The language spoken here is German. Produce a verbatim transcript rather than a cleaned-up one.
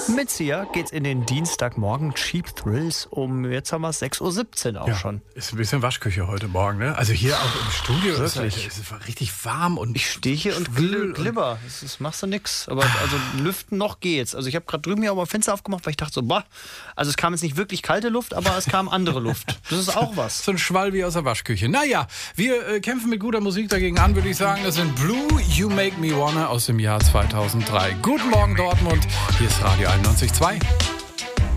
Mit Sia geht's in den Dienstagmorgen Cheap Thrills um, jetzt haben wir es sechs Uhr siebzehn auch ja, schon. Ist ein bisschen Waschküche heute Morgen, ne? Also hier auch im Studio ist Wirklich? es ist richtig warm und Ich stehe hier und schwül gl glibber. Das, das machst du nix. Aber also lüften noch geht's. Also ich habe gerade drüben hier auch mal Fenster aufgemacht, weil ich dachte so, boah, also es kam jetzt nicht wirklich kalte Luft, aber es kam andere Luft. Das ist auch was. So ein Schwall wie aus der Waschküche. Naja, wir äh, kämpfen mit guter Musik dagegen an, würde ich sagen. Das sind Blue, You Make Me Wanna aus dem Jahr zweitausenddrei. Guten Morgen Dortmund, hier ist Radio einundneunzig Komma zwei.